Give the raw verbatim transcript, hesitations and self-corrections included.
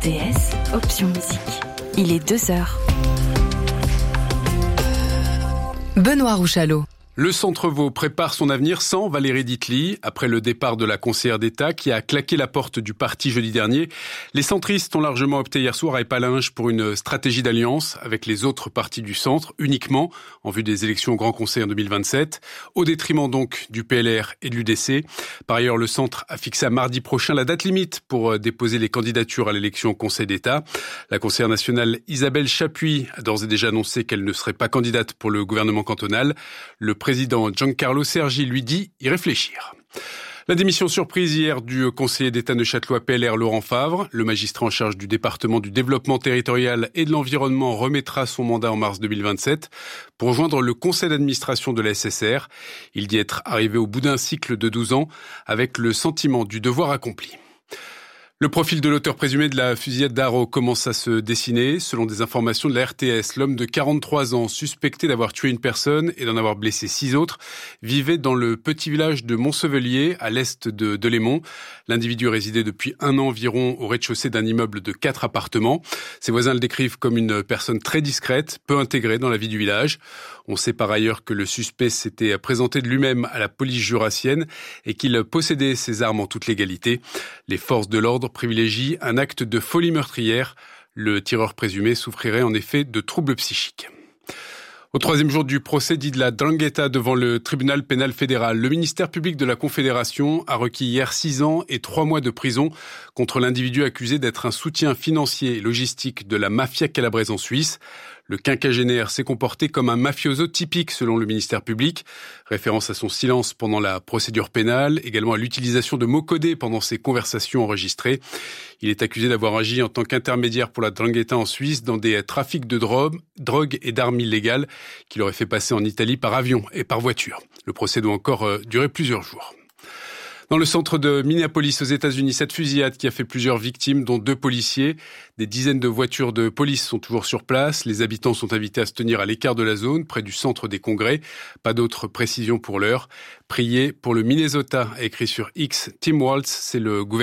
T S, option musique. Il est deux heures. Benoît Rouchalot. Le Centre Vaud prépare son avenir sans Valérie Ditely. Après le départ de la conseillère d'État qui a claqué la porte du parti jeudi dernier, les centristes ont largement opté hier soir à Épalinges pour une stratégie d'alliance avec les autres partis du centre, uniquement en vue des élections au Grand Conseil en deux mille vingt-sept, au détriment donc du P L R et de l'U D C. Par ailleurs, le centre a fixé à mardi prochain la date limite pour déposer les candidatures à l'élection au Conseil d'État. La conseillère nationale Isabelle Chapuis a d'ores et déjà annoncé qu'elle ne serait pas candidate pour le gouvernement cantonal. Le président Giancarlo Sergi lui dit y réfléchir. La démission surprise hier du conseiller d'État neuchâtelois P L R Laurent Favre. Le magistrat en charge du département du développement territorial et de l'environnement remettra son mandat en mars deux mille vingt-sept pour rejoindre le conseil d'administration de la S S R. Il dit être arrivé au bout d'un cycle de douze ans avec le sentiment du devoir accompli. Le profil de l'auteur présumé de la fusillade d'Arro commence à se dessiner. Selon des informations de la R T S, l'homme de quarante-trois ans, suspecté d'avoir tué une personne et d'en avoir blessé six autres, vivait dans le petit village de Montsevelier, à l'est de Delémont. L'individu résidait depuis un an environ au rez-de-chaussée d'un immeuble de quatre appartements. Ses voisins le décrivent comme une personne très discrète, peu intégrée dans la vie du village. On sait par ailleurs que le suspect s'était présenté de lui-même à la police jurassienne et qu'il possédait ses armes en toute légalité. Les forces de l'ordre privilégient un acte de folie meurtrière. Le tireur présumé souffrirait en effet de troubles psychiques. Au troisième jour du procès dit de la Drangheta devant le tribunal pénal fédéral, le ministère public de la Confédération a requis hier six ans et trois mois de prison contre l'individu accusé d'être un soutien financier et logistique de la mafia calabraise en Suisse. Le quinquagénaire s'est comporté comme un mafioso typique selon le ministère public. Référence à son silence pendant la procédure pénale, également à l'utilisation de mots codés pendant ses conversations enregistrées. Il est accusé d'avoir agi en tant qu'intermédiaire pour la Drangheta en Suisse dans des trafics de drogue, drogue et d'armes illégales qu'il aurait fait passer en Italie par avion et par voiture. Le procès doit encore euh, durer plusieurs jours. Dans le centre de Minneapolis aux États-Unis, cette fusillade qui a fait plusieurs victimes, dont deux policiers. Des dizaines de voitures de police sont toujours sur place. Les habitants sont invités à se tenir à l'écart de la zone, près du centre des congrès. Pas d'autres précisions pour l'heure. Priez pour le Minnesota, a écrit sur X. Tim Walz, c'est le gouvernement